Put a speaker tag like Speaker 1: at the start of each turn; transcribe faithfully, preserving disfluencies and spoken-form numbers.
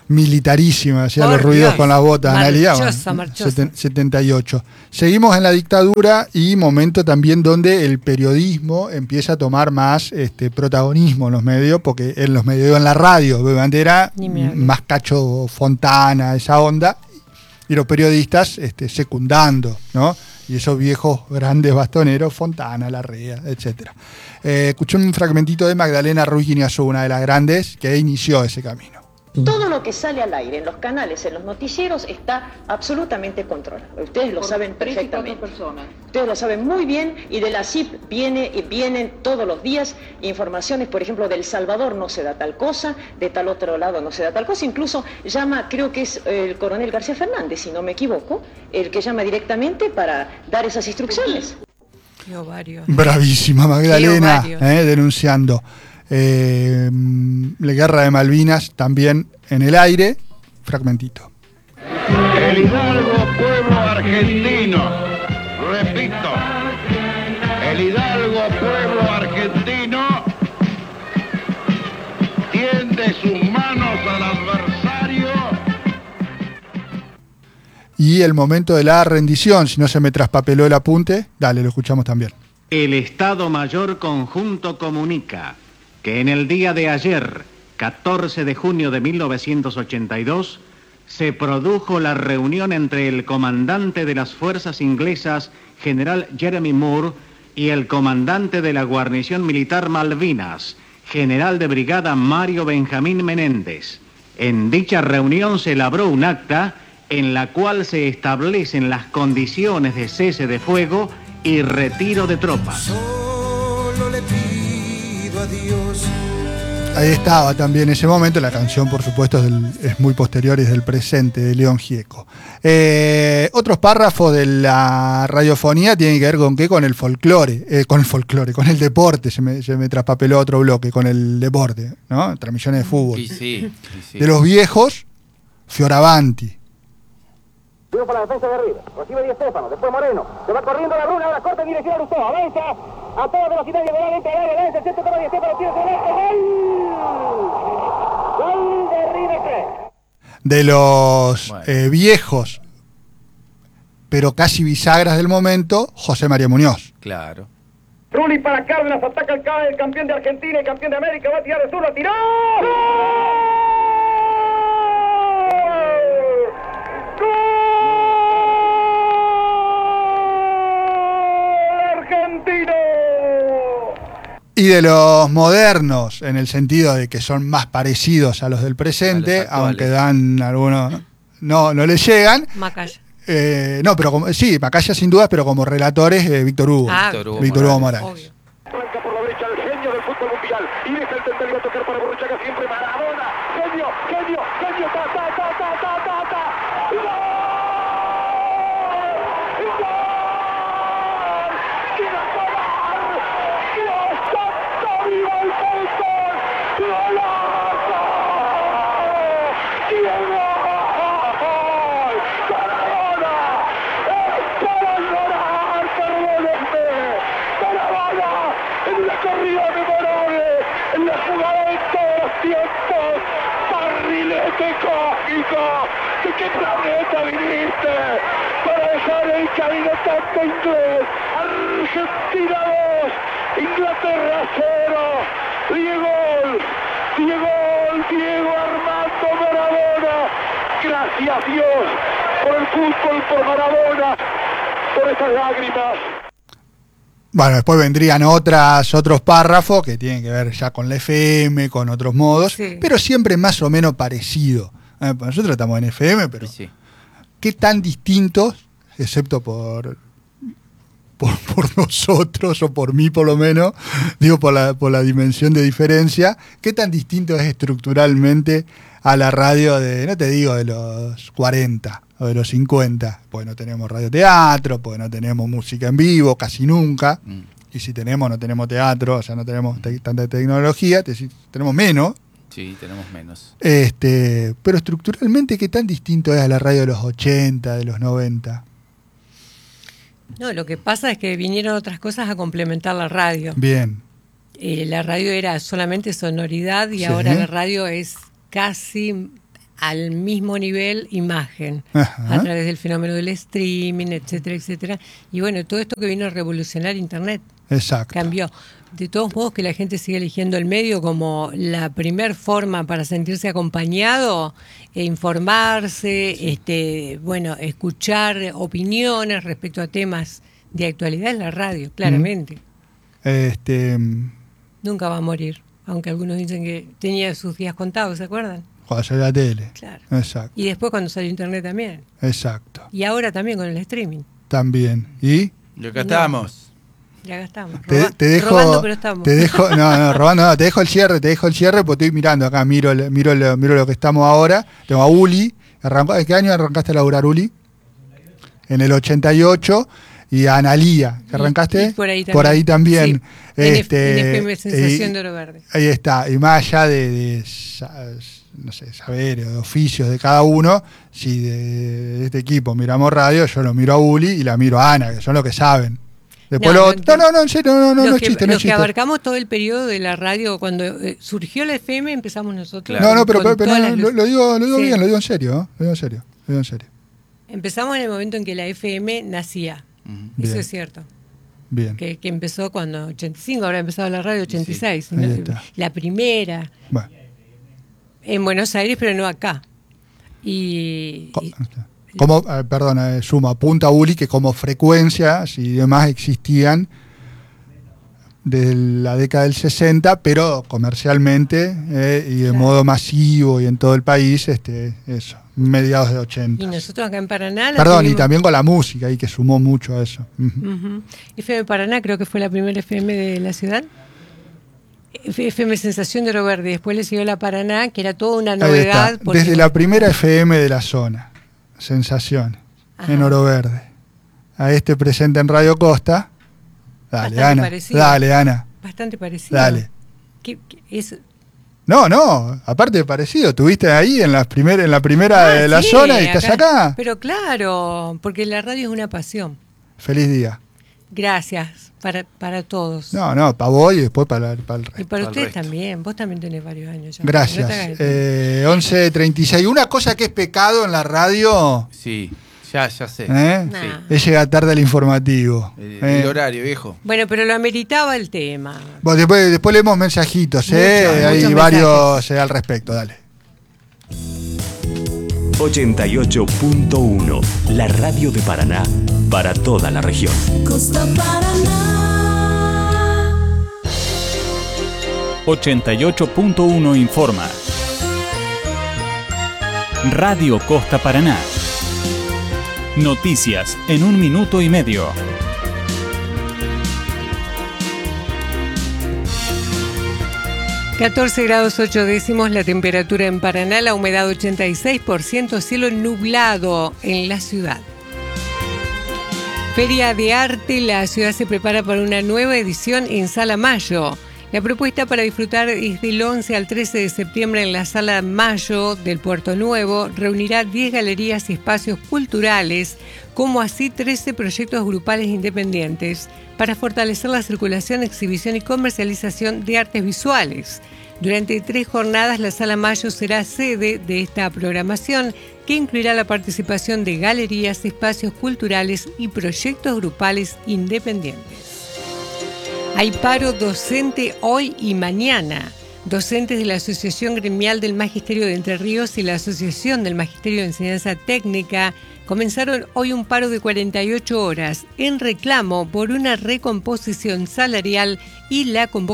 Speaker 1: militarísima, hacía los ruidos Dios. Con las botas.
Speaker 2: Marchosa, marchosa.
Speaker 1: setenta y ocho. Seguimos en la dictadura y momento también donde el periodismo empieza a tomar más este, protagonismo en los medios, porque en los medios, en la radio, obviamente era más Cacho Fontana, esa onda, y los periodistas este, secundando, ¿no? Y esos viejos grandes bastoneros, Fontana, Larrea, etcétera. Eh, escuché un fragmentito de Magdalena Ruiz Guiñazú, una de las grandes que inició ese camino.
Speaker 3: Todo lo que sale al aire en los canales, en los noticieros, está absolutamente controlado. Ustedes lo saben perfectamente. Ustedes lo saben muy bien, y de la C I P viene, y vienen todos los días informaciones, por ejemplo, de El Salvador no se da tal cosa, de tal otro lado no se da tal cosa. Incluso llama, creo que es el coronel García Fernández, si no me equivoco, el que llama directamente para dar esas instrucciones.
Speaker 2: Qué ovario.
Speaker 1: Bravísima Magdalena, eh, denunciando. Eh, la guerra de Malvinas también en el aire, fragmentito.
Speaker 4: El Hidalgo pueblo argentino, repito, el Hidalgo pueblo argentino tiende sus manos al adversario.
Speaker 1: Y el momento de la rendición, si no se me traspapeló el apunte, dale, lo escuchamos también.
Speaker 5: El Estado Mayor Conjunto comunica que en el día de ayer, catorce de junio de mil novecientos ochenta y dos, se produjo la reunión entre el comandante de las fuerzas inglesas, general Jeremy Moore, y el comandante de la guarnición militar Malvinas, general de brigada Mario Benjamín Menéndez. En dicha reunión se elaboró un acta en la cual se establecen las condiciones de cese de fuego y retiro de tropas.
Speaker 6: Solo le pido a Dios.
Speaker 1: Ahí estaba también ese momento, la canción por supuesto es, del, es muy posterior y es del presente, de León Gieco. Eh, otros párrafos de la radiofonía tienen que ver con qué, con el folclore, eh, con el folclore, con el deporte, se me, se me traspapeló otro bloque, con el deporte, ¿no? Transmisiones de fútbol.
Speaker 7: Sí, sí, sí, sí.
Speaker 1: De los viejos, Fioravanti.
Speaker 8: Tiro para la defensa de arriba, recibe Di Stéfano, después Moreno, se va corriendo la Bruna, ahora corta en dirección a Lustó, avanza a toda velocidad diagonal, entra al área, lanza el centro, toma Di Stéfano, tira sobre el gol, gol de River tres.
Speaker 1: De los
Speaker 7: bueno.
Speaker 1: eh, viejos, pero casi bisagras del momento, José María Muñoz.
Speaker 7: Claro.
Speaker 8: Rulli para Cárdenas, ataca el, el campeón de Argentina, el campeón de América, va a tirar de zurda, tiró. ¡Gol!
Speaker 1: Y de los modernos, en el sentido de que son más parecidos a los del presente,
Speaker 7: los
Speaker 1: aunque dan algunos, no, no les llegan.
Speaker 2: Macaya.
Speaker 1: Eh, no, pero como, sí, Macaya sin dudas, pero como relatores, eh, Víctor Hugo.
Speaker 2: Ah,
Speaker 7: Víctor Hugo
Speaker 1: Víctor Hugo
Speaker 7: Morales.
Speaker 1: Morales.
Speaker 8: Arranca por la derecha el genio del fútbol mundial y deja el central y va a tocar para Borruchaga, siempre Maradona. Genio, genio, genio, ta, ta, ta, ta, ta, ta, ta. ¡Gol! ¡Gol! ¡Quiero parar! ¡Dios santo, viva el fútbol! ¡Golazo! ¡Diego! ¡Maradona! ¡Es para llorar! ¡Perdónenme! ¡Maradona! ¡En una corrida memorable! ¡En la jugada de todos los tiempos! ¡Barrilete cósmico! ¿De qué planeta viniste? Para dejar el caminotante inglés. Argentina dos, Inglaterra cero. Diego, Diego, Diego Armando Maradona. Gracias Dios por el fútbol, por Maradona, por estas lágrimas.
Speaker 1: Bueno, después vendrían otras, otros párrafos que tienen que ver ya con la F M, con otros modos,
Speaker 2: sí.
Speaker 1: Pero siempre más o menos parecido. Eh, nosotros estamos en F M, pero
Speaker 7: Sí.
Speaker 1: ¿qué tan distintos, excepto por, por, por nosotros o por mí por lo menos, digo por la, por la dimensión de diferencia, qué tan distinto es estructuralmente a la radio de, no te digo de los cuarenta o de los cincuenta, porque no tenemos radioteatro, porque no tenemos música en vivo, casi nunca,
Speaker 7: Mm.
Speaker 1: y si tenemos, no tenemos teatro, o sea, no tenemos te- tanta tecnología, te- tenemos menos.
Speaker 7: Sí, tenemos menos.
Speaker 1: Este, pero estructuralmente, ¿qué tan distinto es a la radio de los ochenta, de los noventa?
Speaker 2: No, lo que pasa es que vinieron otras cosas a complementar la radio.
Speaker 1: Bien.
Speaker 2: Eh, la radio era solamente sonoridad y
Speaker 1: Sí.
Speaker 2: ahora la radio es casi al mismo nivel imagen,
Speaker 1: Ajá.
Speaker 2: a través del fenómeno del streaming, etcétera, etcétera. Y bueno, todo esto que vino a revolucionar Internet.
Speaker 1: Exacto.
Speaker 2: Cambió. De todos modos, que la gente sigue eligiendo el medio como la primer forma para sentirse acompañado, e informarse, sí. este, bueno, escuchar opiniones respecto a temas de actualidad en la radio, claramente.
Speaker 1: Mm. Este...
Speaker 2: Nunca va a morir, aunque algunos dicen que tenía sus días contados, ¿se acuerdan?
Speaker 1: Cuando salió la tele.
Speaker 2: Claro.
Speaker 1: Exacto.
Speaker 2: Y después cuando salió Internet también.
Speaker 1: Exacto.
Speaker 2: Y ahora también con el streaming.
Speaker 1: También. ¿Y?
Speaker 7: Y acá estamos.
Speaker 2: Ya gastamos.
Speaker 1: Te,
Speaker 2: Roba,
Speaker 1: te dejo,
Speaker 2: robando, pero estamos.
Speaker 1: Te dejo, no, no, robando, no, te dejo el cierre, te dejo el cierre, porque estoy mirando acá, miro, el- miro, el- miro lo que estamos ahora. Tengo a Uli, arrancó, ¿en qué año arrancaste a laburar, Uli? En el ochenta y ocho. Y a Analía, que arrancaste
Speaker 2: Y- y por ahí también.
Speaker 1: por ahí también.
Speaker 2: Sí, en F-
Speaker 1: este,
Speaker 2: en F M Sensación
Speaker 1: y-
Speaker 2: de Oro Verde.
Speaker 1: Ahí está, y más allá de, de sa- no sé, saberes, de oficios de cada uno, si de, de este equipo miramos radio, yo lo miro a Uli y la miro a Ana, que son los que saben. Después
Speaker 2: No,
Speaker 1: lo,
Speaker 2: no,
Speaker 1: no, no, no, en serio, no, no, no,
Speaker 2: los
Speaker 1: no
Speaker 2: que,
Speaker 1: existe, no
Speaker 2: los que
Speaker 1: existe.
Speaker 2: abarcamos todo el periodo de la radio, cuando eh, surgió la F M, empezamos nosotros.
Speaker 1: No, no, pero,
Speaker 2: con
Speaker 1: pero, pero
Speaker 2: todas
Speaker 1: no,
Speaker 2: las
Speaker 1: lo,
Speaker 2: luces.
Speaker 1: lo digo, lo digo
Speaker 2: Sí.
Speaker 1: bien, lo digo en serio, ¿eh? Lo digo en serio, lo digo en serio.
Speaker 2: Empezamos en el momento en que la F M nacía.
Speaker 7: Ujú.
Speaker 1: Bien.
Speaker 2: Eso es cierto.
Speaker 1: Bien.
Speaker 2: Que, que empezó cuando ochenta y cinco, habrá empezado la radio ochenta y seis.
Speaker 1: Sí, ahí
Speaker 2: ¿no?
Speaker 1: está.
Speaker 2: La primera
Speaker 1: Bueno,
Speaker 2: en Buenos Aires, pero no acá. Y,
Speaker 1: co-
Speaker 2: y-
Speaker 1: como, eh, perdón, eh, sumo, apunta Uli que como frecuencias y demás existían de la década del sesenta, pero comercialmente eh, y de
Speaker 2: Claro.
Speaker 1: modo masivo y en todo el país, este, eso, mediados de
Speaker 2: y
Speaker 1: ochenta.
Speaker 2: nosotros acá en Paraná. la
Speaker 1: Perdón, y
Speaker 2: tuvimos-
Speaker 1: también con la música, y que sumó mucho a eso. Ujú.
Speaker 2: Ujú. F M Paraná creo que fue la primera F M de la ciudad. F- FM Sensación de Oro Verde. Después le siguió la Paraná, que era toda una
Speaker 1: Ahí
Speaker 2: novedad.
Speaker 1: está,
Speaker 2: porque-
Speaker 1: desde la primera F M de la zona, Sensación,
Speaker 2: Ajá.
Speaker 1: en Oro Verde, a este presente en Radio Costa. Dale,
Speaker 2: Bastante
Speaker 1: Ana,
Speaker 2: parecido.
Speaker 1: dale, Ana,
Speaker 2: Bastante parecido.
Speaker 1: dale.
Speaker 2: ¿Qué- qué es?
Speaker 1: No, no, aparte de parecido, tuviste ahí en la, primer, en la primera
Speaker 2: Ah,
Speaker 1: de la
Speaker 2: sí,
Speaker 1: zona y estás acá.
Speaker 2: Pero claro, porque la radio es una pasión.
Speaker 1: Feliz día.
Speaker 2: Gracias para, para todos.
Speaker 1: No, no, para vos y después para, para el
Speaker 2: Y
Speaker 1: resto.
Speaker 2: para
Speaker 7: Al
Speaker 2: ustedes
Speaker 7: resto.
Speaker 2: también. Vos también tenés varios años ya.
Speaker 1: Gracias.
Speaker 2: No te hagas el-
Speaker 1: Eh, once treinta y seis. Una cosa que es pecado en la radio
Speaker 7: Sí, ya, ya sé.
Speaker 1: ¿eh?
Speaker 2: Nah.
Speaker 7: Sí.
Speaker 1: es llegar tarde al informativo.
Speaker 7: El,
Speaker 1: ¿eh?
Speaker 7: el horario, viejo.
Speaker 2: Bueno, pero lo ameritaba el tema.
Speaker 1: Bueno, después, después leemos mensajitos, ¿eh?
Speaker 2: Muchos,
Speaker 1: Hay
Speaker 2: muchos
Speaker 1: varios eh, al respecto, dale.
Speaker 9: ochenta y ocho punto uno, la radio de Paraná para toda la región.
Speaker 10: Costa Paraná.
Speaker 11: ochenta y ocho punto uno informa. Radio Costa Paraná. Noticias en un minuto y medio.
Speaker 2: catorce grados ocho décimos la temperatura en Paraná, la humedad ochenta y seis por ciento, cielo nublado en la ciudad. Feria de Arte, la ciudad se prepara para una nueva edición en Sala Mayo. La propuesta para disfrutar es del once al trece de septiembre en la Sala Mayo del Puerto Nuevo. Reunirá diez galerías y espacios culturales, como así trece proyectos grupales independientes, para fortalecer la circulación, exhibición y comercialización de artes visuales. Durante tres jornadas, la Sala Mayo será sede de esta programación, que incluirá la participación de galerías, espacios culturales y proyectos grupales independientes. Hay paro docente hoy y mañana. Docentes de la Asociación Gremial del Magisterio de Entre Ríos y la Asociación del Magisterio de Enseñanza Técnica comenzaron hoy un paro de cuarenta y ocho horas en reclamo por una recomposición salarial y la convocatoria